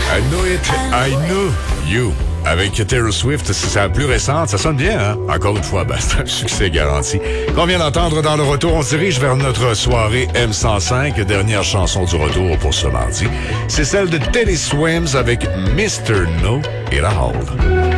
I know it, I know you. Avec Taylor Swift, c'est la plus récente. Ça sonne bien, hein? Encore une fois, c'est un succès garanti. Qu'on vient d'entendre dans le retour, on se dirige vers notre soirée M105, dernière chanson du retour pour ce mardi. C'est celle de Teddy Swims avec Mr. No It All.